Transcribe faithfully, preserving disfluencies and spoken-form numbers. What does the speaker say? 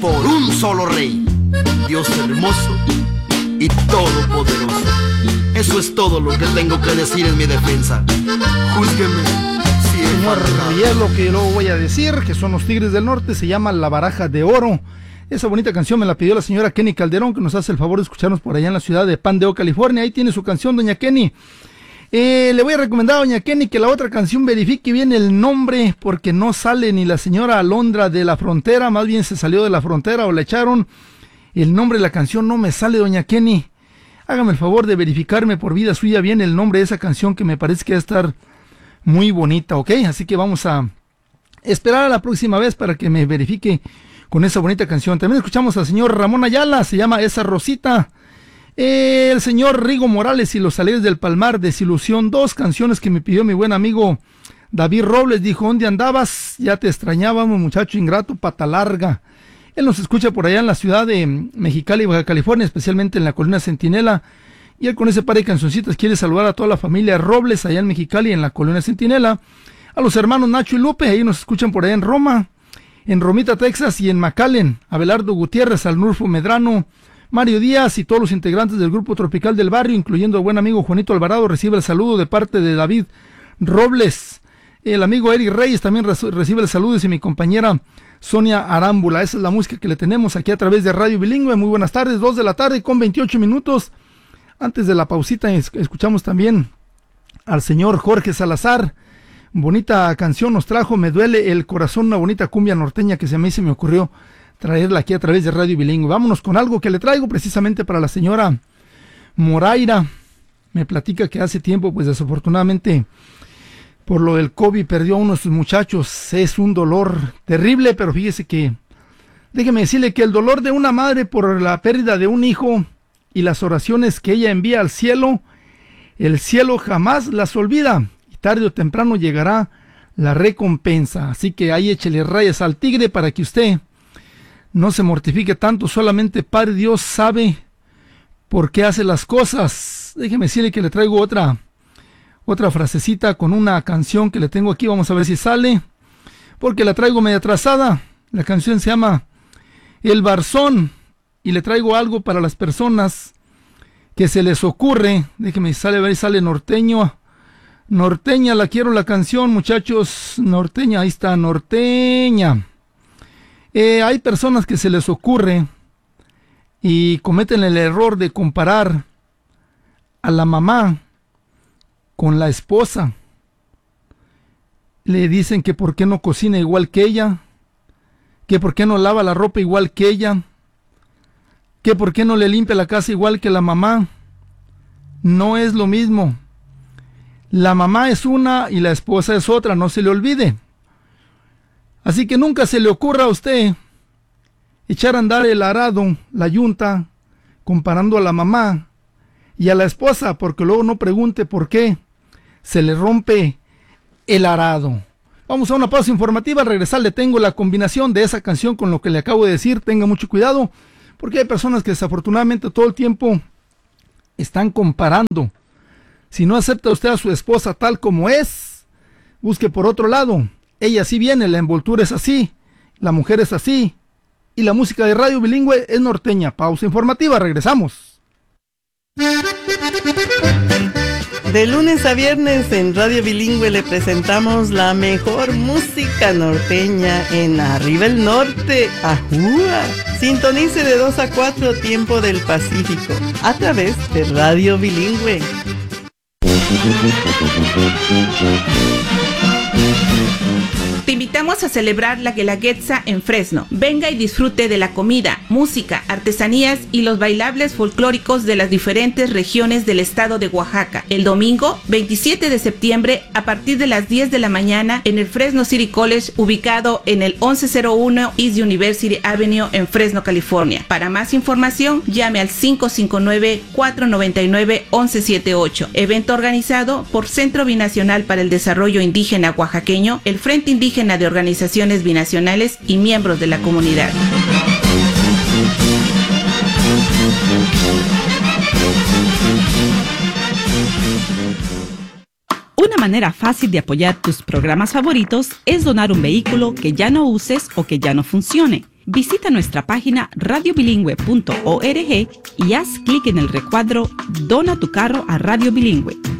por un solo Rey, Dios hermoso y todopoderoso. Eso es todo lo que tengo que decir en mi defensa. Júzgueme si he Señor, fallado. y es lo que luego voy a decir, que son los Tigres del Norte, se llama La Baraja de Oro. Esa bonita canción me la pidió la señora Kenny Calderón, que nos hace el favor de escucharnos por allá en la ciudad de Pandeo, California. Ahí tiene su canción, doña Kenny. Eh, le voy a recomendar a doña Kenny que la otra canción verifique bien el nombre, porque no sale ni la señora Alondra de la Frontera, más bien se salió de la frontera o la echaron. El nombre de la canción no me sale, doña Kenny. Hágame el favor de verificarme por vida suya bien el nombre de esa canción, que me parece que va a estar muy bonita, ¿ok? Así que vamos a esperar a la próxima vez para que me verifique con esa bonita canción. También escuchamos al señor Ramón Ayala, se llama Esa Rosita. El señor Rigo Morales y los Alegres del Palmar, Desilusión, dos canciones que me pidió mi buen amigo David Robles. Dijo: ¿dónde andabas? Ya te extrañábamos, muchacho ingrato, pata larga. Él nos escucha por allá en la ciudad de Mexicali, Baja California, especialmente en la Colina Centinela. Y él con ese par de cancioncitas quiere saludar a toda la familia Robles allá en Mexicali, en la Colina Centinela. A los hermanos Nacho y Lupe, ahí nos escuchan por allá en Roma, en Romita, Texas, y en McAllen. Abelardo Gutiérrez, Alnulfo Medrano, Mario Díaz y todos los integrantes del Grupo Tropical del Barrio, incluyendo al buen amigo Juanito Alvarado, recibe el saludo de parte de David Robles. El amigo Eric Reyes también recibe el saludo y mi compañera Sonia Arámbula. Esa es la música que le tenemos aquí a través de Radio Bilingüe. Muy buenas tardes, dos de la tarde con veintiocho minutos. Antes de la pausita escuchamos también al señor Jorge Salazar. Bonita canción nos trajo, Me Duele el Corazón, una bonita cumbia norteña que se me, se me ocurrió traerla aquí a través de Radio Bilingüe. Vámonos con algo que le traigo precisamente para la señora Moraira. Me platica que hace tiempo, pues desafortunadamente, por lo del COVID perdió a uno de sus muchachos. Es un dolor terrible, pero fíjese que, déjeme decirle que el dolor de una madre por la pérdida de un hijo y las oraciones que ella envía al cielo, el cielo jamás las olvida, y tarde o temprano llegará la recompensa. Así que ahí échele rayas al tigre para que usted no se mortifique tanto. Solamente Padre Dios sabe por qué hace las cosas. Déjeme decirle que le traigo otra otra frasecita con una canción que le tengo aquí. Vamos a ver si sale, porque la traigo media atrasada. La canción se llama El Barzón, y le traigo algo para las personas que se les ocurre. Déjeme sale, ver si sale norteño. Norteña, la quiero la canción, muchachos. Norteña, ahí está, norteña. Eh, hay personas que se les ocurre y cometen el error de comparar a la mamá con la esposa. Le dicen que por qué no cocina igual que ella, que por qué no lava la ropa igual que ella, que por qué no le limpia la casa igual que la mamá. No es lo mismo. La mamá es una y la esposa es otra, no se le olvide. Así que nunca se le ocurra a usted echar a andar el arado, la yunta, comparando a la mamá y a la esposa, porque luego no pregunte por qué se le rompe el arado. Vamos a una pausa informativa. Al regresar le tengo la combinación de esa canción con lo que le acabo de decir. Tenga mucho cuidado, porque hay personas que desafortunadamente todo el tiempo están comparando. Si no acepta usted a su esposa tal como es, busque por otro lado. Ella sí viene, la envoltura es así, la mujer es así, y la música de Radio Bilingüe es norteña. Pausa informativa, regresamos. De lunes a viernes en Radio Bilingüe le presentamos la mejor música norteña en Arriba el Norte, ¡Ajúa! Sintonice de dos a cuatro tiempo del Pacífico a través de Radio Bilingüe. Te invitamos a celebrar la Guelaguetza en Fresno. Venga y disfrute de la comida, música, artesanías y los bailables folclóricos de las diferentes regiones del estado de Oaxaca. El domingo veintisiete de septiembre a partir de las diez de la mañana en el Fresno City College, ubicado en el once cero uno East University Avenue en Fresno, California. Para más información, llame al cinco cinco nueve, cuatro nueve nueve, once setenta y ocho. Evento organizado por Centro Binacional para el Desarrollo Indígena Oaxaqueño, el Frente Indígena de Organizaciones Binacionales y miembros de la comunidad. Una manera fácil de apoyar tus programas favoritos es donar un vehículo que ya no uses o que ya no funcione. Visita nuestra página radio bilingüe punto org y haz clic en el recuadro Dona tu carro a Radio Bilingüe.